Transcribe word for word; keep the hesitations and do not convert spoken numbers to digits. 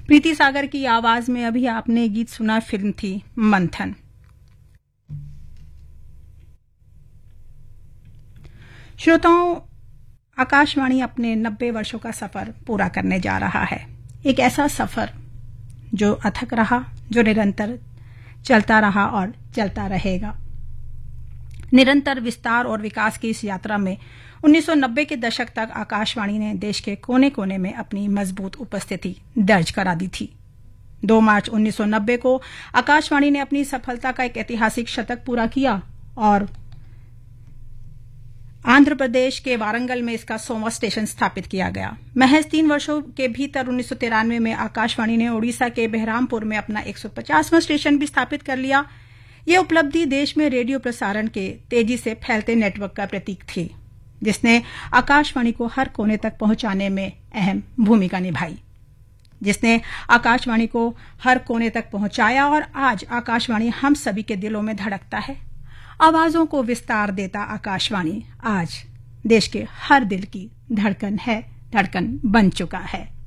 प्रीति सागर की आवाज में अभी आपने गीत सुना, फिल्म थी मंथन। श्रोताओं, आकाशवाणी अपने नब्बे वर्षों का सफर पूरा करने जा रहा है। एक ऐसा सफर जो अथक रहा, जो निरंतर चलता रहा और चलता रहेगा। निरंतर विस्तार और विकास की इस यात्रा में उन्नीस सौ नब्बे के दशक तक आकाशवाणी ने देश के कोने कोने में अपनी मजबूत उपस्थिति दर्ज करा दी थी। दो मार्च उन्नीस सौ नब्बे को आकाशवाणी ने अपनी सफलता का एक ऐतिहासिक शतक पूरा किया और आंध्र प्रदेश के वारंगल में इसका सौवां स्टेशन स्थापित किया गया। महज तीन वर्षों के भीतर उन्नीस सौ तिरानवे में आकाशवाणी ने ओडिशा के बहरामपुर में अपना एक सौ पचासवां स्टेशन भी स्थापित कर लिया। ये उपलब्धि देश में रेडियो प्रसारण के तेजी से फैलते नेटवर्क का प्रतीक थी, जिसने आकाशवाणी को हर कोने तक पहुंचाने में अहम भूमिका निभाई, जिसने आकाशवाणी को हर कोने तक पहुंचाया और आज आकाशवाणी हम सभी के दिलों में धड़कता है। आवाजों को विस्तार देता आकाशवाणी आज देश के हर दिल की धड़कन है, धड़कन बन चुका है।